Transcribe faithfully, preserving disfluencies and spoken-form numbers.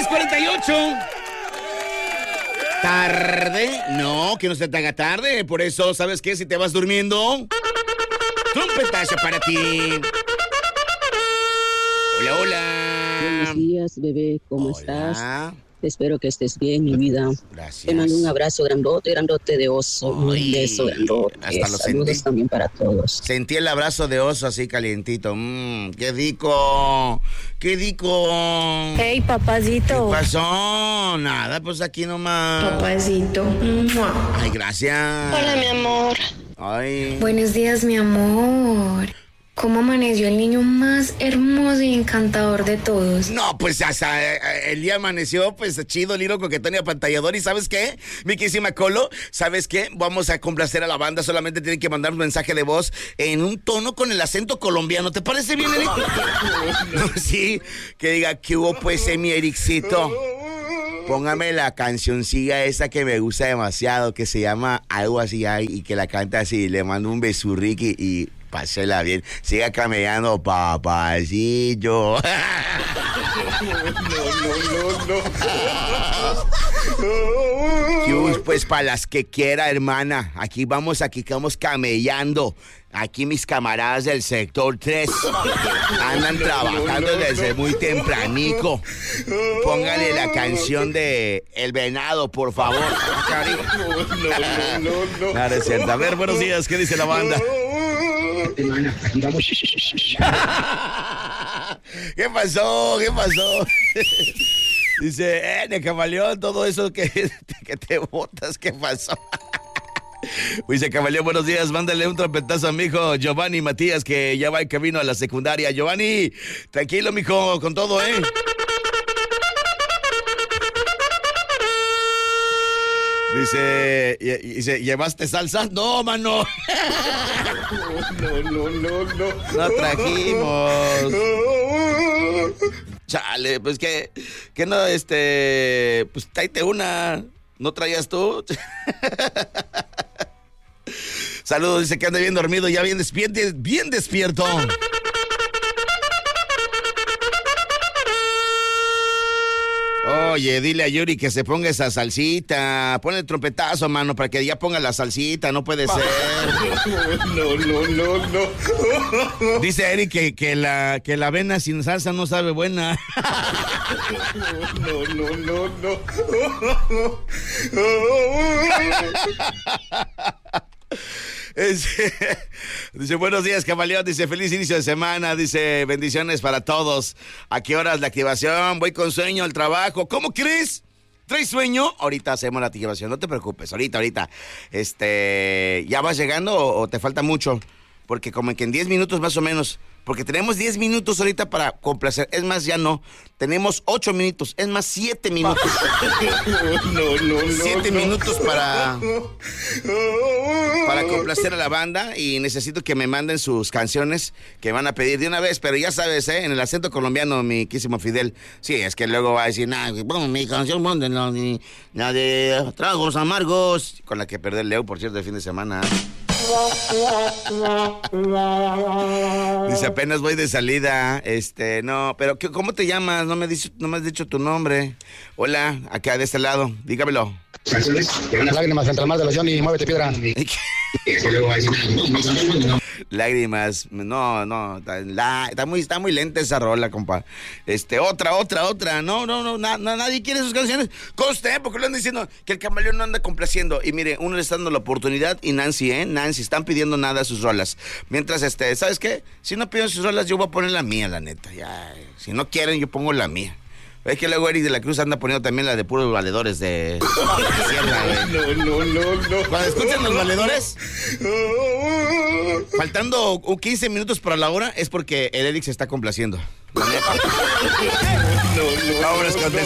cuarenta y ocho. ¿Tarde? No, que no se te haga tarde. Por eso, ¿sabes qué? Si te vas durmiendo, trompetazo para ti. Hola, hola. Buenos días, bebé. ¿Cómo Hola. estás? Espero que estés bien, mi vida. Gracias. Te mando un abrazo grandote, grandote de oso. Ay, un beso grandote. hasta lo Saludos sentí. también para todos. Sentí el abrazo de oso así calientito. Mmm, qué rico. Qué rico. Hey, papacito. ¿Qué pasó? Nada, pues aquí nomás. Papacito. ¡Mua! Ay, gracias. Hola, mi amor. Ay. Buenos días, mi amor. ¿Cómo amaneció el niño más hermoso y encantador de todos? No, pues hasta eh, el día amaneció, pues chido, Liro Coquetón y apantallador. ¿Y sabes qué? Mi querísima Colo, ¿sabes qué? Vamos a complacer a la banda. Solamente tienen que mandar un mensaje de voz en un tono con el acento colombiano. ¿Te parece bien, Eric? No, sí, que diga, ¿qué hubo pues, eh, mi Ericito? Póngame la cancioncilla esa que me gusta demasiado, que se llama algo así, ay, y que la canta así. Le mando un besurriqui y pásela bien. Siga camellando, papacillo. No, no, no, no. Dios, pues para las que quiera, hermana. Aquí vamos, aquí vamos camellando. Aquí mis camaradas del sector tres andan trabajando desde muy tempranico. Póngale la canción de El Venado, por favor. No, no, no, no. Nada, es cierto. A ver, buenos días, ¿qué dice la banda? ¿Qué pasó? ¿Qué pasó? Dice, eh, de camaleón, todo eso que, que te botas, ¿qué pasó? Dice Camaleón, buenos días, mándale un trompetazo a mi hijo Giovanni Matías, que ya va en camino a la secundaria. Giovanni, tranquilo, mijo, con todo, ¿eh? Dice, dice, ¿llevaste salsa? No, mano. No, no, no, no. No trajimos. Chale, pues que, que no, este, pues tráete una. ¿No traías tú? Saludos, dice que anda bien dormido, ya bien despierto, bien despierto. Oye, dile a Yuri que se ponga esa salsita. Ponle el trompetazo, mano, para que ya ponga la salsita. No puede ser. No, no, no, no. Dice Eric que, que, la, que la avena sin salsa no sabe buena. No, no, no, no. Dice, dice, buenos días, Camaleón. Dice, feliz inicio de semana. Dice, bendiciones para todos. ¿A qué horas la activación? Voy con sueño al trabajo. ¿Cómo crees? ¿Traes sueño? Ahorita hacemos la activación, no te preocupes. Ahorita, ahorita. Este, ¿ya vas llegando o, o te falta mucho? Porque como que en diez minutos más o menos. Porque tenemos diez minutos ahorita para complacer. Es más, ya no. Tenemos ocho minutos. Es más, siete minutos. No, no, no. siete no. minutos para... Para complacer a la banda. Y necesito que me manden sus canciones que van a pedir de una vez. Pero ya sabes, ¿eh? En el acento colombiano, mi quísimo Fidel. Sí, es que luego va a decir, nah, bueno, mi canción, la de, la de Tragos Amargos. Con la que perder Leo, por cierto, el fin de semana. Dice, apenas voy de salida. Este, no, pero ¿qué, ¿cómo te llamas? No me, dicho, no me has dicho tu nombre. Hola, acá de este lado, dígamelo. Lágrimas entre el mar de los Johnny, muévete piedra. Lágrimas, no, no, la, está muy, está muy lenta esa rola, compa. Este, otra, otra, otra. No, no, no, na, na, nadie quiere sus canciones. Conste, porque lo andan diciendo que el Camaleón no anda complaciendo. Y mire, uno le está dando la oportunidad y Nancy, ¿eh? Nancy, están pidiendo nada a sus rolas. Mientras, este, ¿sabes qué? Si no piden sus rolas, yo voy a poner la mía, la neta. Ya, si no quieren, yo pongo la mía. Es que luego Eric de la Cruz anda poniendo también la de puros valedores de... Sierra, no, no, no, no. Cuando escuchan los valedores, faltando quince minutos para la hora, es porque el Eric se está complaciendo. No, no, no. Vámonos con